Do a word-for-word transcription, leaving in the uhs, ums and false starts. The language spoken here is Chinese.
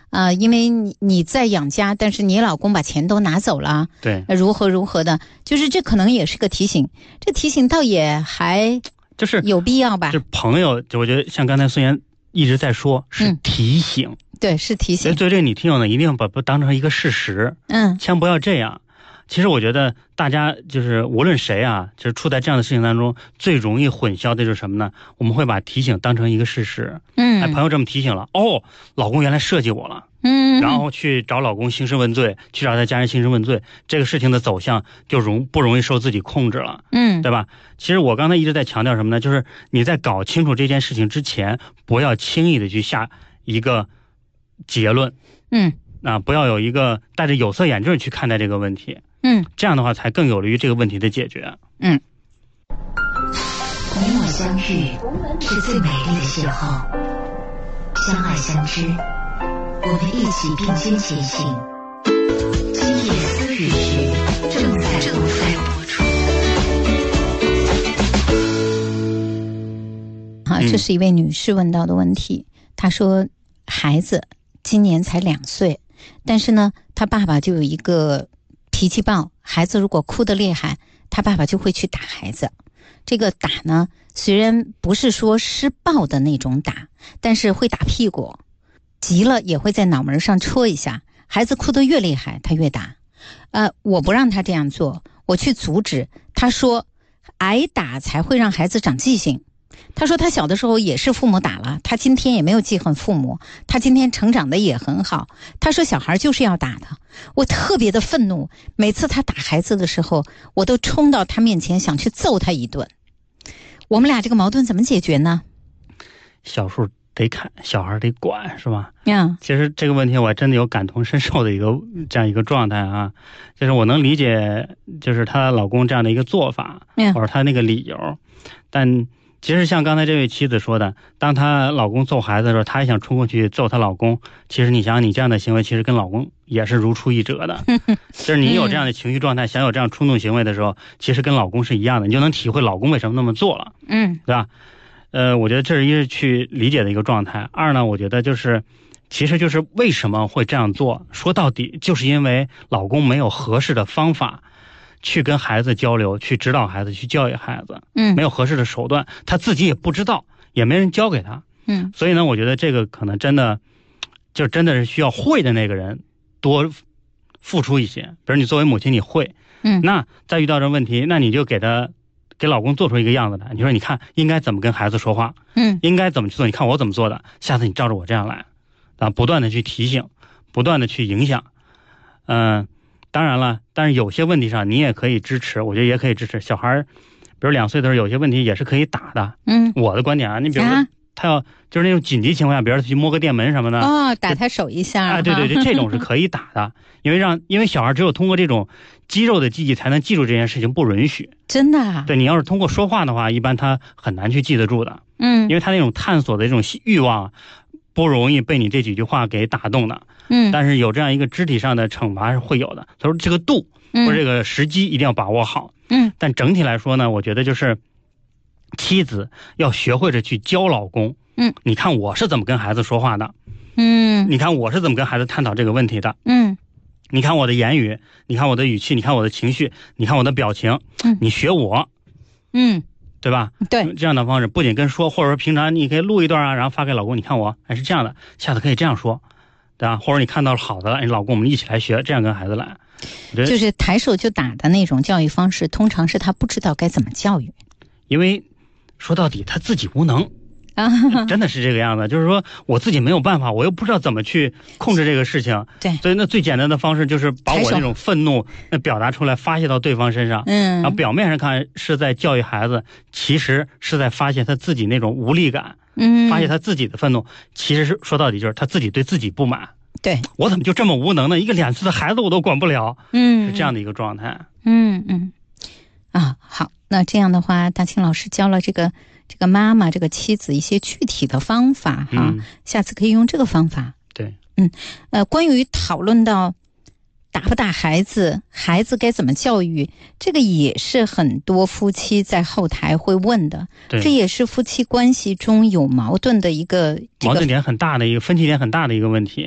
啊、呃，因为你你在养家，但是你老公把钱都拿走了， 对， 如何如何的，就是这可能也是个提醒，这提醒倒也还就是有必要吧？ 就是朋友，就我觉得像刚才孙岩一直在说，是提醒， 嗯、对，是提醒。 所以对这你听友呢，一定把不当成一个事实， 嗯， 千万不要这样。其实我觉得大家就是无论谁啊，就是处在这样的事情当中，最容易混淆的就是什么呢？我们会把提醒当成一个事实。 嗯， 哎，朋友这么提醒了，哦，老公原来设计我了。 嗯， 然后去找老公兴师问罪，去找他家人兴师问罪，这个事情的走向就容不容易受自己控制了。 嗯， 对吧？其实我刚才一直在强调什么呢？就是你在搞清楚这件事情之前，不要轻易的去下一个结论。 嗯， 啊，不要有一个戴着有色眼镜去看待这个问题。 嗯， 这样的话才更有利于这个问题的解决。 嗯， 你我相遇是最美丽的邂逅，相爱相知，我们一起并肩前行。今夜思雨时正在正在播出。 好，这是一位女士问到的问题。嗯、她说，孩子今年才两岁，但是呢，他爸爸就有一个脾气暴，孩子如果哭得厉害，他爸爸就会去打孩子。这个打呢，虽然不是说施暴的那种打，但是会打屁股，急了也会在脑门上戳一下。孩子哭得越厉害，他越打。呃，我不让他这样做，我去阻止。他说，挨打才会让孩子长记性。他说他小的时候也是父母打了，他今天也没有记恨父母，他今天成长的也很好。他说小孩就是要打的。我特别的愤怒，每次他打孩子的时候，我都冲到他面前想去揍他一顿。我们俩这个矛盾怎么解决呢？ 小数得看，小孩得管，是吧？ 嗯， 其实这个问题我真的有感同身受的一个这样一个状态啊，就是我能理解，就是她老公这样的一个做法， 嗯， 或者他那个理由，但其实像刚才这位妻子说的，当她老公揍孩子的时候，她也想冲过去揍她老公。其实你想想，你这样的行为其实跟老公也是如出一辙的。就是你有这样的情绪状态，想有这样冲动行为的时候，其实跟老公是一样的，你就能体会老公为什么那么做了。 嗯， 对吧？呃，我觉得这是一是去理解的一个状态。二呢，我觉得就是其实就是为什么会这样做，说到底就是因为老公没有合适的方法去跟孩子交流，去指导孩子，去教育孩子， 嗯， 没有合适的手段，他自己也不知道，也没人教给他， 嗯， 所以呢，我觉得这个可能真的就真的是需要会的那个人多付出一些。比如你作为母亲，你会， 嗯， 那再遇到这问题，那你就给他给老公做出一个样子来，你说你看应该怎么跟孩子说话， 嗯， 应该怎么去做，你看我怎么做的，下次你照着我这样来，啊，不断的去提醒，不断的去影响，嗯、呃。当然了，但是有些问题上你也可以支持，我觉得也可以支持。小孩比如两岁的时候，有些问题也是可以打的。 嗯， 我的观点啊，你比如说、啊、他要就是那种紧急情况下，比如说去摸个电门什么的， 哦，打他手一下， 啊，对对对，这种是可以打的，因为让因为小孩只有通过这种肌肉的记忆才能记住这件事情，不允许。 真的、啊？ 对，你要是通过说话的话，一般他很难去记得住的。 嗯， 因为他那种探索的这种欲望，不容易被你这几句话给打动的。 嗯， 但是有这样一个肢体上的惩罚是会有的。他说这个度或者这个时机一定要把握好。 嗯， 但整体来说呢，我觉得就是妻子要学会着去教老公。 嗯， 你看我是怎么跟孩子说话的。 嗯， 你看我是怎么跟孩子探讨这个问题的。 嗯， 你看我的言语，你看我的语气，你看我的情绪，你看我的表情。 嗯， 你学我。 嗯， 对吧？ 对， 这样的方式不仅跟说，或者说平常你可以录一段啊，然后发给老公，你看我还是这样的，下次可以这样说，对吧？或者你看到了好的了，你老公我们一起来学，这样跟孩子来。 就是抬手就打的那种教育方式，通常是他不知道该怎么教育， 因为说到底他自己无能。 啊， 真的是这个样子，就是说我自己没有办法，我又不知道怎么去控制这个事情。 对， 所以那最简单的方式就是把我那种愤怒那表达出来，发泄到对方身上。 嗯， 然后表面上看是在教育孩子，其实是在发泄他自己那种无力感。 嗯， 发泄他自己的愤怒，其实是说到底就是他自己对自己不满。 对， 我怎么就这么无能呢？一个两岁的孩子我都管不了。 嗯， 是这样的一个状态。 嗯嗯，啊，好，那这样的话，大庆老师教了这个。这个妈妈，这个妻子一些具体的方法哈、啊嗯，下次可以用这个方法。 对， 嗯，呃，关于讨论到打不打孩子，孩子该怎么教育，这个也是很多夫妻在后台会问的。 对， 这也是夫妻关系中有矛盾的一个、这个、 矛盾点很大的一个分歧点很大的一个问题。